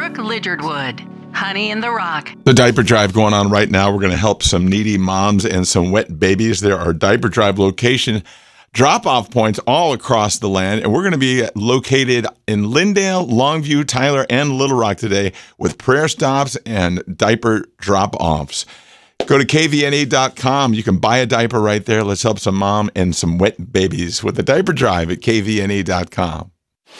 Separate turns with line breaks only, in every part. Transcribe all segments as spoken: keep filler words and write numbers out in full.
Brooke Lidgerwood. Honey in the Rock.
The diaper drive going on right now. We're going to help some needy moms and some wet babies. There are diaper drive location drop-off points all across the land, and we're going to be located in Lindale, Longview, Tyler, and Little Rock today with prayer stops and diaper drop-offs. Go to K V N E dot com. You can buy a diaper right there. Let's help some mom and some wet babies with the diaper drive at K V N E dot com.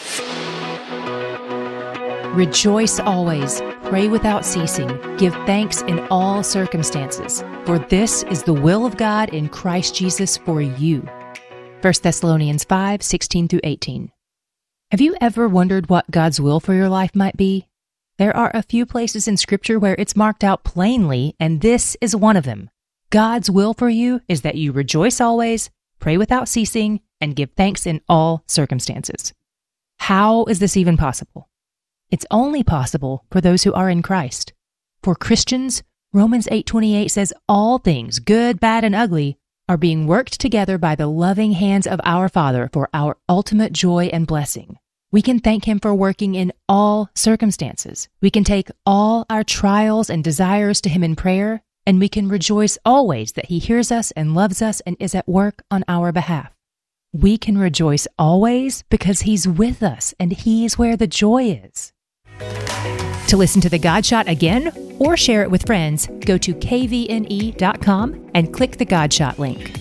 Rejoice always, pray without ceasing, give thanks in all circumstances, for this is the will of God in Christ Jesus for you. First Thessalonians five, sixteen through eighteen. Have you ever wondered what God's will for your life might be? There are a few places in Scripture where it's marked out plainly, and this is one of them. God's will for you is that you rejoice always, pray without ceasing, and give thanks in all circumstances. How is this even possible? It's only possible for those who are in Christ. For Christians, Romans eight twenty-eight says all things, good, bad, and ugly, are being worked together by the loving hands of our Father for our ultimate joy and blessing. We can thank Him for working in all circumstances. We can take all our trials and desires to Him in prayer, and we can rejoice always that He hears us and loves us and is at work on our behalf. We can rejoice always because He's with us, and He's where the joy is. To listen to the God Shot again or share it with friends, go to K V N E dot com and click the God Shot link.